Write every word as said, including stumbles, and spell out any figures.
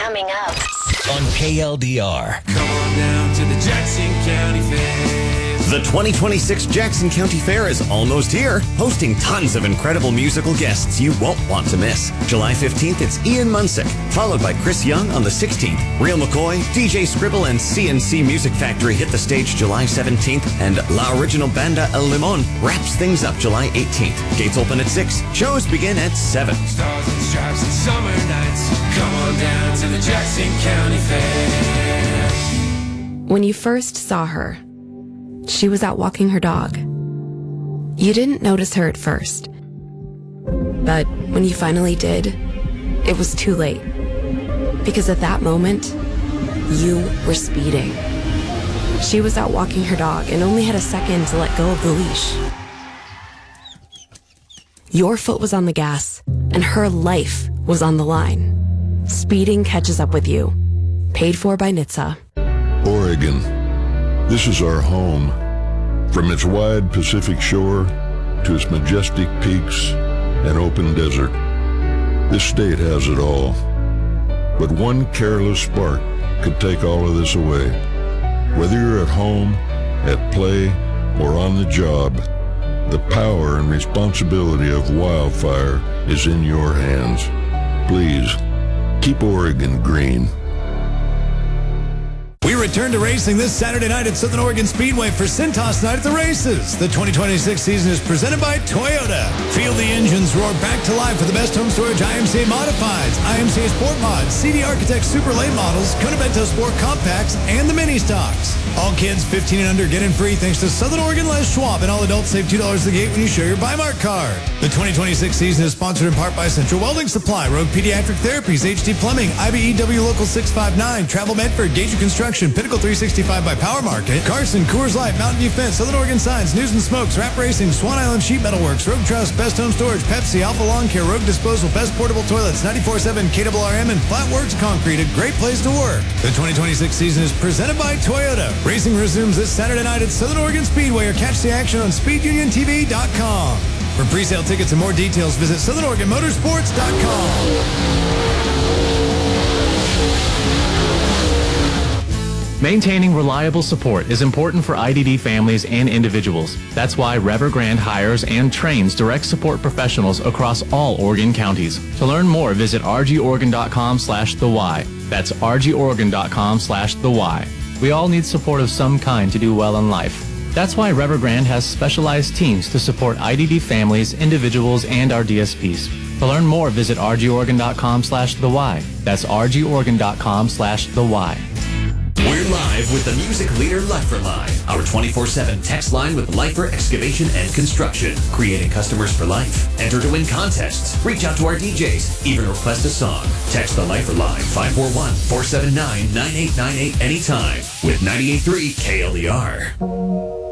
Coming up on K L D R. Come on down to the Jackson County Fair. The twenty twenty-six Jackson County Fair is almost here, hosting tons of incredible musical guests you won't want to miss. July fifteenth, it's Ian Munsick, followed by Chris Young on the sixteenth. Real McCoy, D J Scribble, and C N C Music Factory hit the stage July seventeenth, and La Original Banda El Limon wraps things up July eighteenth. Gates open at six. Shows begin at seven. Stars and stripes and summer nights. Come on down to the Jackson County Fair. When you first saw her, she was out walking her dog. You didn't notice her at first. But when you finally did, it was too late. Because at that moment, you were speeding. She was out walking her dog and only had a second to let go of the leash. Your foot was on the gas, and her life was on the line. Speeding catches up with you. Paid for by N H T S A. Oregon. This is our home. From its wide Pacific shore to its majestic peaks and open desert, this state has it all. But one careless spark could take all of this away. Whether you're at home, at play, or on the job, the power and responsibility of wildfire is in your hands. Please, keep Oregon green. We return to racing this Saturday night at Southern Oregon Speedway for Cintas Night at the Races. The twenty twenty-six season is presented by Toyota. Feel the engines roar back to life with the best home storage I M C A Modifieds, I M C A Sport Mods, C D Architect Super Late Models, Conavento Sport Compacts, and the Mini Stocks. All kids fifteen and under get in free thanks to Southern Oregon Les Schwab, and all adults save two dollars at the gate when you show your Buymark card. The twenty twenty-six season is sponsored in part by Central Welding Supply, Rogue Pediatric Therapies, H D Plumbing, I B E W Local six five nine, Travel Medford, Gauger Construction, Pinnacle three sixty-five by Power Market, Carson, Coors Light, Mountain View Fence, Southern Oregon Signs, News and Smokes, Rap Racing, Swan Island Sheet Metal Works, Rogue Trust, Best Home Storage, Pepsi, Alpha Lawn Care, Rogue Disposal, Best Portable Toilets, ninety-four seven K R R M, and Flatworks Concrete, a great place to work. The twenty twenty-six season is presented by Toyota. Racing resumes this Saturday night at Southern Oregon Speedway, or catch the action on speed union T V dot com. For pre-sale tickets and more details, visit southern oregon motorsports dot com. Maintaining reliable support is important for I D D families and individuals. That's why Evergrande hires and trains direct support professionals across all Oregon counties. To learn more, visit r g oregon dot com slash the why. That's r g oregon dot com slash the why. We all need support of some kind to do well in life. That's why Evergrande has specialized teams to support I D D families, individuals, and our D S Ps. To learn more, visit r g oregon dot com slash the why. That's r g oregon dot com slash the why. We're live with the music leader Lifer Line, our twenty-four seven text line with Lifer Excavation and Construction, creating customers for life. Enter to win contests, reach out to our D Js, even request a song. Text the Lifer Line five four one, four seven nine, nine eight nine eight anytime with ninety-eight point three K L D R.